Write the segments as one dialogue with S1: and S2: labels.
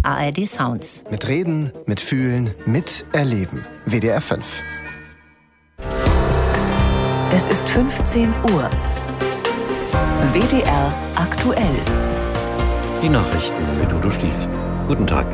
S1: ARD Sounds.
S2: Mit Reden, mit Fühlen, mit Erleben. WDR 5.
S3: Es ist 15 Uhr. WDR aktuell.
S4: Die Nachrichten mit Udo Stiel. Guten Tag.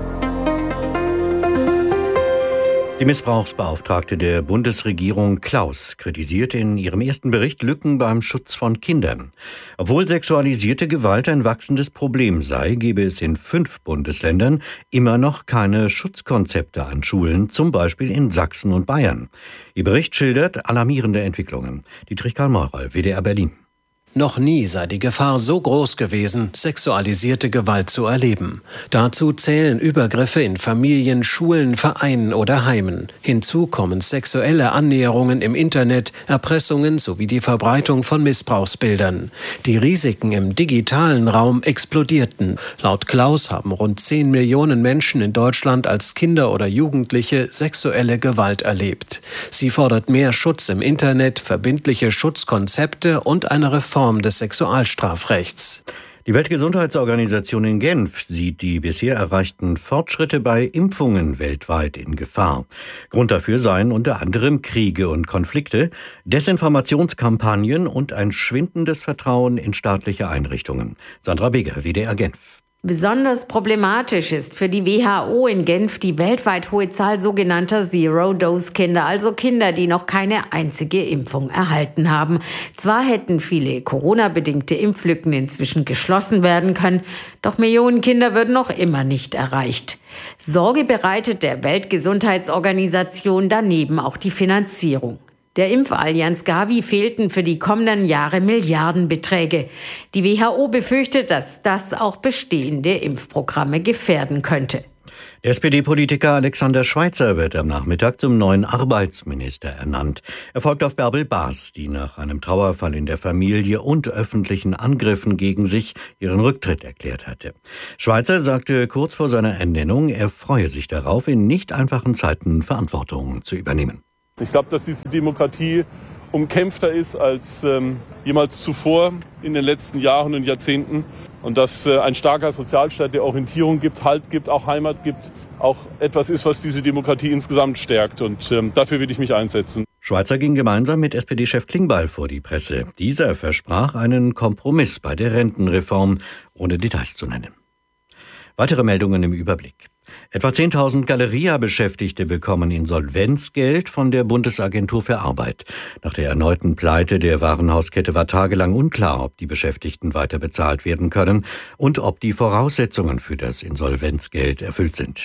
S4: Die Missbrauchsbeauftragte der Bundesregierung Klaus kritisiert in ihrem ersten Bericht Lücken beim Schutz von Kindern. Obwohl sexualisierte Gewalt ein wachsendes Problem sei, gebe es in 5 Bundesländern immer noch keine Schutzkonzepte an Schulen, zum Beispiel in Sachsen und Bayern. Ihr Bericht schildert alarmierende Entwicklungen. Dietrich Karl-Meurer, WDR Berlin.
S5: Noch nie sei die Gefahr so groß gewesen, sexualisierte Gewalt zu erleben. Dazu zählen Übergriffe in Familien, Schulen, Vereinen oder Heimen. Hinzu kommen sexuelle Annäherungen im Internet, Erpressungen sowie die Verbreitung von Missbrauchsbildern. Die Risiken im digitalen Raum explodierten. Laut Klaus haben rund 10 Millionen Menschen in Deutschland als Kinder oder Jugendliche sexuelle Gewalt erlebt. Sie fordert mehr Schutz im Internet, verbindliche Schutzkonzepte und eine Reform des Sexualstrafrechts.
S4: Die Weltgesundheitsorganisation in Genf sieht die bisher erreichten Fortschritte bei Impfungen weltweit in Gefahr. Grund dafür seien unter anderem Kriege und Konflikte, Desinformationskampagnen und ein schwindendes Vertrauen in staatliche Einrichtungen. Sandra Beger, WDR Genf.
S6: Besonders problematisch ist für die WHO in Genf die weltweit hohe Zahl sogenannter Zero-Dose-Kinder, also Kinder, die noch keine einzige Impfung erhalten haben. Zwar hätten viele Corona-bedingte Impflücken inzwischen geschlossen werden können, doch Millionen Kinder würden noch immer nicht erreicht. Sorge bereitet der Weltgesundheitsorganisation daneben auch die Finanzierung. Der Impfallianz Gavi fehlten für die kommenden Jahre Milliardenbeträge. Die WHO befürchtet, dass das auch bestehende Impfprogramme gefährden könnte.
S4: Der SPD-Politiker Alexander Schweitzer wird am Nachmittag zum neuen Arbeitsminister ernannt. Er folgt auf Bärbel Baas, die nach einem Trauerfall in der Familie und öffentlichen Angriffen gegen sich ihren Rücktritt erklärt hatte. Schweitzer sagte kurz vor seiner Ernennung, er freue sich darauf, in nicht einfachen Zeiten Verantwortung zu übernehmen.
S7: Ich glaube, dass diese Demokratie umkämpfter ist als jemals zuvor in den letzten Jahren und Jahrzehnten. Und dass ein starker Sozialstaat, der Orientierung gibt, Halt gibt, auch Heimat gibt, auch etwas ist, was diese Demokratie insgesamt stärkt. Und dafür will ich mich einsetzen.
S4: Schweitzer ging gemeinsam mit SPD-Chef Klingbeil vor die Presse. Dieser versprach einen Kompromiss bei der Rentenreform, ohne Details zu nennen. Weitere Meldungen im Überblick. Etwa 10.000 Galeria-Beschäftigte bekommen Insolvenzgeld von der Bundesagentur für Arbeit. Nach der erneuten Pleite der Warenhauskette war tagelang unklar, ob die Beschäftigten weiter bezahlt werden können und ob die Voraussetzungen für das Insolvenzgeld erfüllt sind.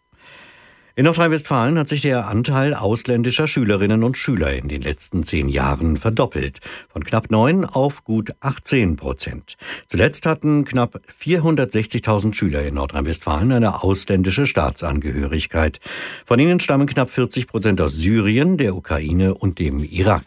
S4: In Nordrhein-Westfalen hat sich der Anteil ausländischer Schülerinnen und Schüler in den letzten 10 Jahren verdoppelt. Von knapp 9 auf gut 18%. Zuletzt hatten knapp 460.000 Schüler in Nordrhein-Westfalen eine ausländische Staatsangehörigkeit. Von ihnen stammen knapp 40% aus Syrien, der Ukraine und dem Irak.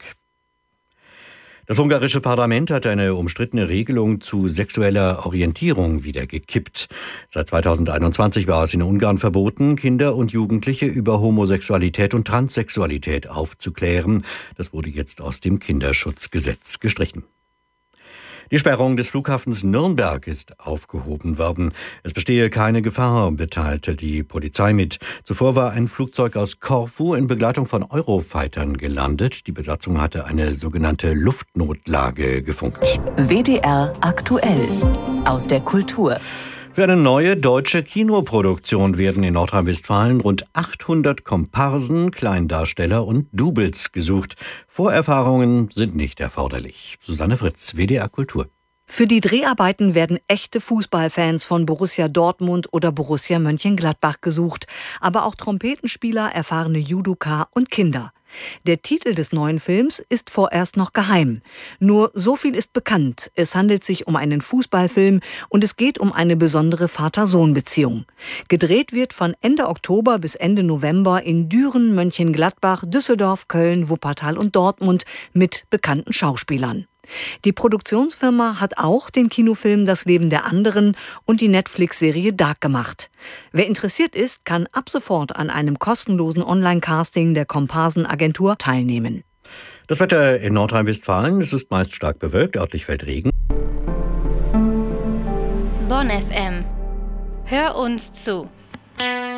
S4: Das ungarische Parlament hat eine umstrittene Regelung zu sexueller Orientierung wieder gekippt. Seit 2021 war es in Ungarn verboten, Kinder und Jugendliche über Homosexualität und Transsexualität aufzuklären. Das wurde jetzt aus dem Kinderschutzgesetz gestrichen. Die Sperrung des Flughafens Nürnberg ist aufgehoben worden. Es bestehe keine Gefahr, teilte die Polizei mit. Zuvor war ein Flugzeug aus Korfu in Begleitung von Eurofightern gelandet. Die Besatzung hatte eine sogenannte Luftnotlage gefunkt.
S3: WDR aktuell aus der Kultur.
S4: Für eine neue deutsche Kinoproduktion werden in Nordrhein-Westfalen rund 800 Komparsen, Kleindarsteller und Doubles gesucht. Vorerfahrungen sind nicht erforderlich. Susanne Fritz, WDR Kultur.
S8: Für die Dreharbeiten werden echte Fußballfans von Borussia Dortmund oder Borussia Mönchengladbach gesucht, aber auch Trompetenspieler, erfahrene Judoka und Kinder. Der Titel des neuen Films ist vorerst noch geheim. Nur so viel ist bekannt. Es handelt sich um einen Fußballfilm und es geht um eine besondere Vater-Sohn-Beziehung. Gedreht wird von Ende Oktober bis Ende November in Düren, Mönchengladbach, Düsseldorf, Köln, Wuppertal und Dortmund mit bekannten Schauspielern. Die Produktionsfirma hat auch den Kinofilm Das Leben der anderen und die Netflix-Serie Dark gemacht. Wer interessiert ist, kann ab sofort an einem kostenlosen Online-Casting der Komparsenagentur teilnehmen.
S4: Das Wetter in Nordrhein-Westfalen, es ist meist stark bewölkt, örtlich fällt Regen.
S9: Bonn FM.
S1: Hör uns zu.